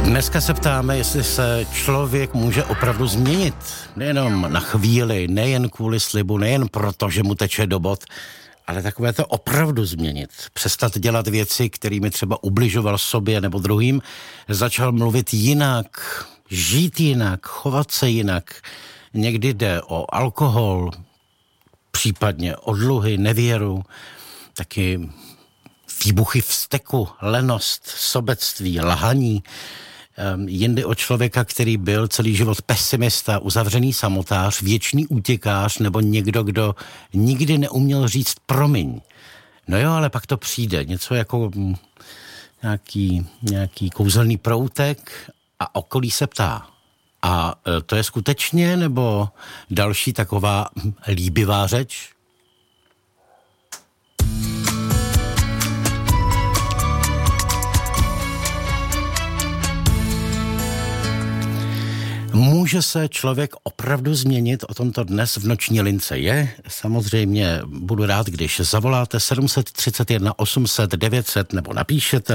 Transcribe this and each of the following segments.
Dneska se ptáme, jestli se člověk může opravdu změnit. Nejenom na chvíli, nejen kvůli slibu, nejen proto, že mu teče do bot, ale takové to opravdu změnit. Přestat dělat věci, kterými třeba ubližoval sobě nebo druhým. Začal mluvit jinak, žít jinak, chovat se jinak. Někdy jde o alkohol, případně o dluhy, nevěru, taky výbuchy vzteku, lenost, sobectví, lhaní. Jindy o člověka, který byl celý život pesimista, uzavřený samotář, věčný útěkář nebo někdo, kdo nikdy neuměl říct promiň. No jo, ale pak to přijde. Něco jako nějaký kouzelný proutek a okolí se ptá. A to je skutečně nebo další taková líbivá řeč? Může se člověk opravdu změnit? O tomto dnes v Noční lince je. Samozřejmě budu rád, když zavoláte 731 800 900 nebo napíšete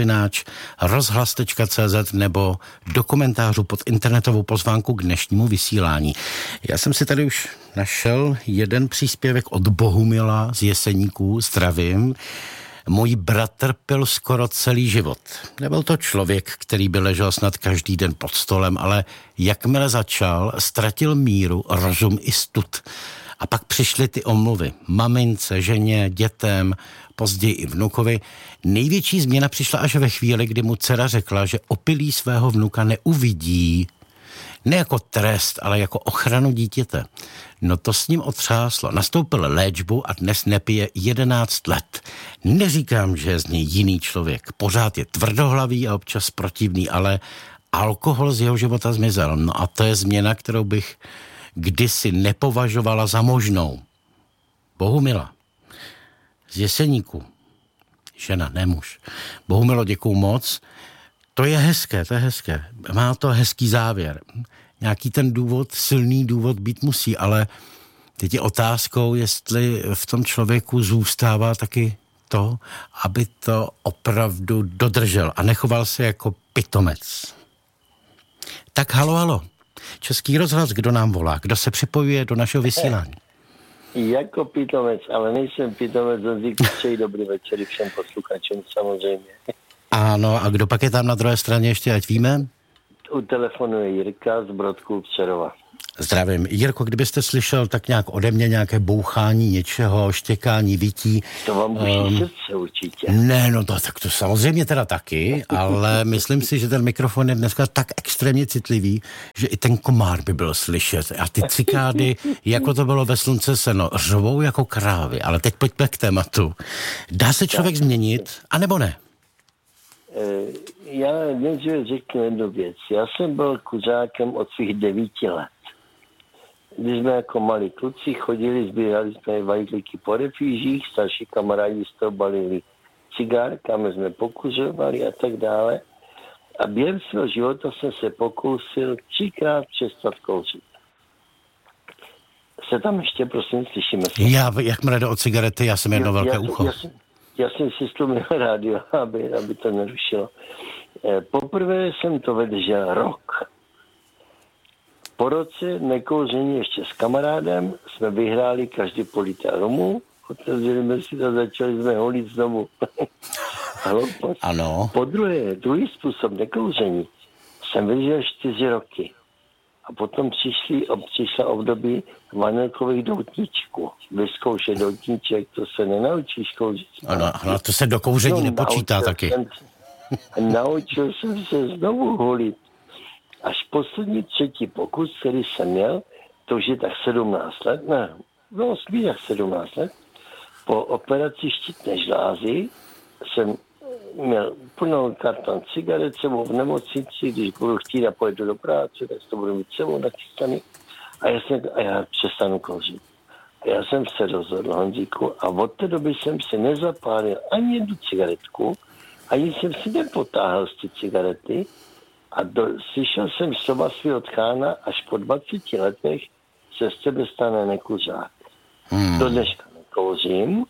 linka@rozhlas.cz nebo do komentářů pod internetovou pozvánku k dnešnímu vysílání. Já jsem si tady už našel jeden příspěvek od Bohumila z Jeseníků. Zdravím. Můj bratr pil skoro celý život. Nebyl to člověk, který by ležel snad každý den pod stolem, ale jakmile začal, ztratil míru, rozum i stud. A pak přišly ty omluvy. Mamince, ženě, dětem, později i vnukovi. Největší změna přišla až ve chvíli, kdy mu dcera řekla, že opilý svého vnuka neuvidí. Ne jako trest, ale jako ochranu dítěte. No to s ním otřáslo. Nastoupil léčbu a dnes nepije 11 let. Neříkám, že je z něj jiný člověk. Pořád je tvrdohlavý a občas protivný, ale alkohol z jeho života zmizel. No a to je změna, kterou bych kdysi nepovažovala za možnou. Bohumila z Jeseníku. Žena, ne muž. Bohumilo, děkuju moc. To je hezké. Má to hezký závěr. Nějaký ten důvod, silný důvod být musí, ale teď je otázkou, jestli v tom člověku zůstává taky to, aby to opravdu dodržel a nechoval se jako pitomec. Tak halo. Český rozhlas, kdo nám volá? Kdo se připojuje do našeho vysílání? Jako pitomec, ale nejsem pitomec, přeji dobrý večer všem posluchačům samozřejmě. Ano, a kdo pak je tam na druhé straně, ještě ať víme? U telefonu je Jirka z Brodků Přerova. Zdravím. Jirko, kdybyste slyšel tak nějak ode mě nějaké bouchání něčeho, štěkání, vytí. To vám buší srdce určitě. Ne, no tak to samozřejmě teda taky, ale myslím si, že ten mikrofon je dneska tak extrémně citlivý, že i ten komár by byl slyšet. A ty cikády, jako to bylo ve Slunce seno, řvou jako krávy. Ale teď pojďme k tématu. Dá se člověk změnit, anebo ne? Já nejdříve řeknu jednu věc. Já jsem byl kuřákem od svých 9 let. Když jsme jako malí kluci chodili, sbírali jsme vajtlíky po refýžích, starší kamarádi z toho balili cigárkami, jsme pokuřovali a tak dále. A během svého života jsem se pokusil 3krát přestat kouřit. Se tam ještě, prosím, slyšíme se? Jakmile jde o cigarety, já jsem jedno velké ucho. Já jsem si stlumil rádio, aby to nerušilo. Poprvé jsem to vydržel rok. Po roce nekouření ještě s kamarádem jsme vyhráli každý po litr rumu, otevřeli jsme si to, začali jsme holit znovu. Ano. Po druhý způsob nekouření jsem vydržel 4 roky. A potom přišla období vanilkových doutníčků. Vyzkoušet doutníček, to se nenaučíš kouřit. Ano, to se do kouření nepočítá taky. Naučil jsem se znovu holit. Až poslední 3. pokus, který jsem měl, to už je tak 17 let, spíš tak 17 let, po operaci štítné žlázy jsem měl plnou karton cigaret sebou v nemocnici, když budu chtít a pojedu do práce, tak to budu mít sebou nachystaný a já přestanu kouřit. A já jsem se rozhodl, Honzíku, a od té doby jsem si nezapálil ani jednu cigaretku, ani jsem si nepotáhl z ty cigarety a slyšel jsem slova svého tchána, až po 20 letech se z tebe stane nekuřák. Do dneška nekouřím,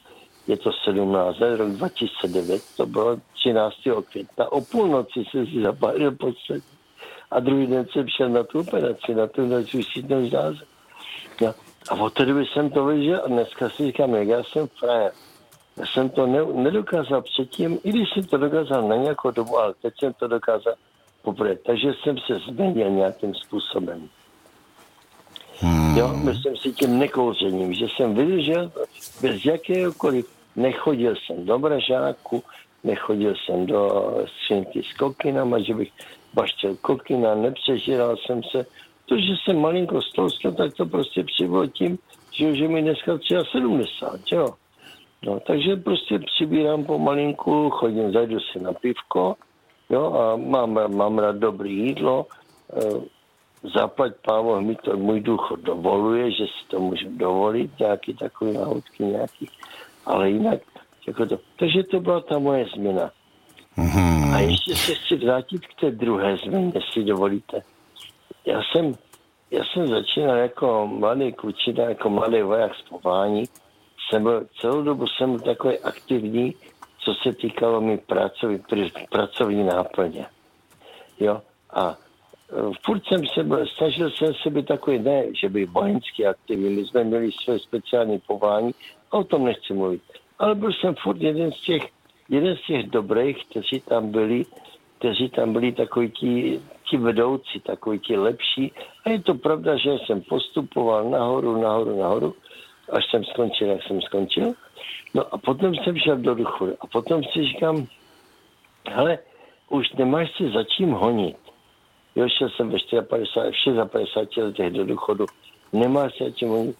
je to 17 let, rok 2009, to bylo 13. května, o půlnoci jsem si zapálil poslední. A druhý den jsem šel na tu operaci, na tu suicidnou záze. No, a od té doby jsem to vyžil a dneska si říkám, jak já jsem frajer. Já jsem to nedokázal předtím, i když jsem to dokázal na nějakou dobu, ale teď jsem to dokázal poprvé. Takže jsem se změnil nějakým způsobem. Jo, myslím si tím nekouřením, že jsem vydržel bez jakéhokoliv, nechodil jsem do mražáku, nechodil jsem do skřínky s kokinama, že bych baštil kokina, nepřežíral jsem se. To, že jsem malinko stloustl, tak to prostě přibylo tím, že mi dneska třeba 70, jo. No, takže prostě přibírám pomalinku, chodím, zajdu si na pivko, jo, a mám rád dobré jídlo, zaplať pávo, mi to můj důchod dovoluje, že si to můžu dovolit, nějaký takový náhodky nějaký, ale jinak, jako to. Takže to byla ta moje změna. A ještě se chci vrátit k té druhé změně, jestli dovolíte. Já jsem začínal jako mladý klučina, jako mladý voják z povolání. Celou dobu jsem byl takový aktivní, co se týkalo mi pracovní náplně. Jo, a furt snažil jsem se být takový, ne, že by vojenský aktivní, my jsme měli své speciální povolání, o tom nechci mluvit. Ale byl jsem furt jeden z těch dobrých, kteří tam byli takový ti vedoucí, takový ti lepší. A je to pravda, že jsem postupoval nahoru, až jsem skončil, jak jsem skončil. No a potom jsem šel do důchodu. A potom si říkám, hele, už nemáš si za čím honit. Jo, šel jsem ve 56 letech do důchodu. Nemáš si za čím honit.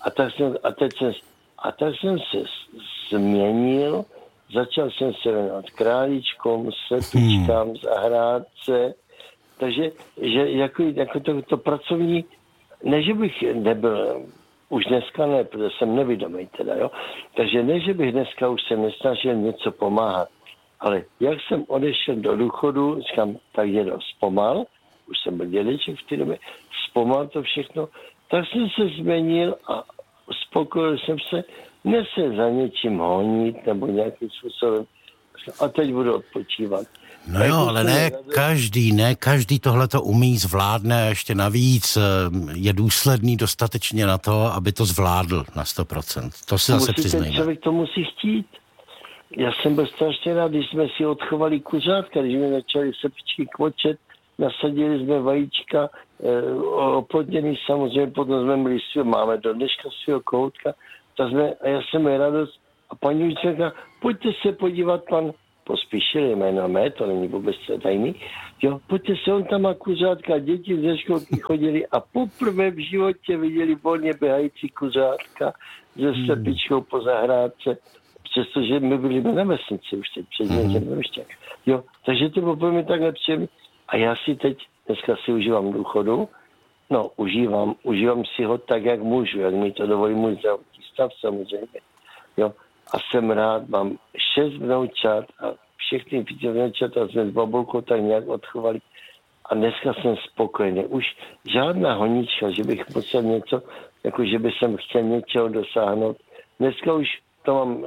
A tak jsem se změnil, začal jsem se věnovat králíčkům, slepičkám, zahrádce. Takže že jako to pracovní, ne, že bych nebyl, už dneska ne, protože jsem nevědomý teda, jo. Takže ne, že bych dneska už se nesnažil něco pomáhat. Ale jak jsem odešel do důchodu, říkám, tak dědo, zpomal, už jsem byl dědeček v té době, zpomal to všechno, tak jsem se změnil a uspokojil jsem se, ne se za něčím honit nebo nějakým způsobem. A teď budu odpočívat. No jo, ale ne každý tohleto umí, zvládne a ještě navíc je důsledný dostatečně na to, aby to zvládl na 100%. To si zase přiznejme. Člověk to musí chtít. Já jsem byl strašně rád, když jsme si odchovali kuřátka, když jsme začali sepičky kvočet, nasadili jsme vajíčka, oplodněný samozřejmě, potom jsme měli máme do dneška svého kohoutka, a já jsem měl radost a paní učitelka, pojďte se podívat, pan Pospíšil, jméno mé, to není vůbec tajný, jo, pojďte se, on tam má kuřátka, děti ze školky chodili a poprvé v životě viděli volně běhající kuřátka se slepičkou po zahrádce, přestože my byli na vesnici už teď před něčem ještě. Jo, takže to bylo pro mě takhle příjemné. A já si teď, dneska si užívám důchodu, no, užívám si ho tak, jak můžu, jak mi to dovolí můj zdravotní stav samozřejmě, jo. A jsem rád, mám 6 vnoučat a všechny vnoučata jsme s babulkou tak nějak odchovali. A dneska jsem spokojený. Už žádná honička, že bych musel něco, jako že bych jsem chtěl něčeho dosáhnout. Dneska už to mám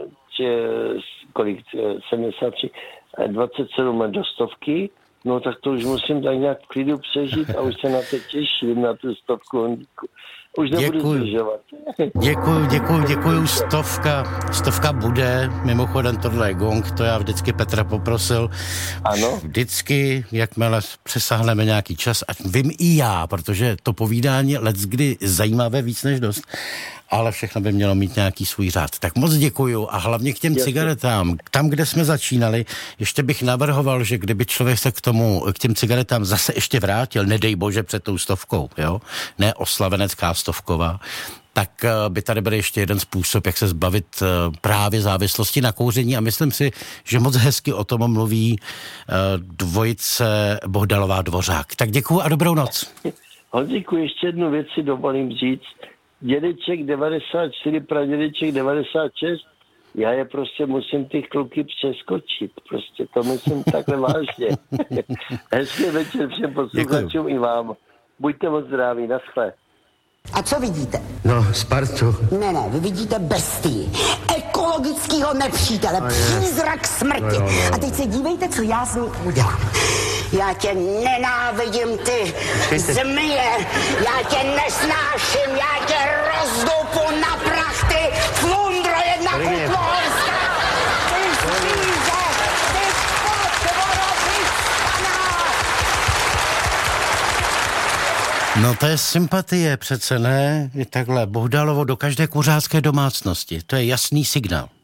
73, 27 let do 100, no tak to už musím tak nějak v klidu přežít a už se na to těším, na tu 100 honíku. Už nebudu zdržovat. Děkuju. Stovka bude. Mimochodem, tohle je gong, to já vždycky Petra poprosil. Ano. Vždycky, jakmile přesáhneme nějaký čas, ať vím i já, protože to povídání leckdy zajímavé víc než dost, ale všechno by mělo mít nějaký svůj řád. Tak moc děkuju a hlavně k těm cigaretám. Tam, kde jsme začínali, ještě bych navrhoval, že kdyby člověk se k těm cigaretám zase ještě vrátil, nedej bože před tou 100, jo, ne oslavenecká 100, tak by tady byl ještě jeden způsob, jak se zbavit právě závislosti na kouření a myslím si, že moc hezky o tom mluví dvojice Bohdalová Dvořák. Tak děkuju a dobrou noc. Honzíku, ještě jednu věc si dovolím říct. Dědeček 94, pradědeček 96, já je prostě musím ty kluky přeskočit. Prostě to myslím takhle vážně. Hezký večer všem posluchačům i vám. Buďte moc zdraví, naschle. A co vidíte? No, Spartu. Ne, vy vidíte bestii. ekologického nepřítele, přízrak smrti. A teď se dívejte, co já s ním udělám. Já tě nenávidím, ty zmije, já tě nesnáším, já tě rozdupu na prach, ty flundro jedna kutlohorská, ty zvíře, ty potvoro vystaná. No to je sympatie přece, ne? Je takhle Bohdalovo do každé kuřácké domácnosti. To je jasný signál.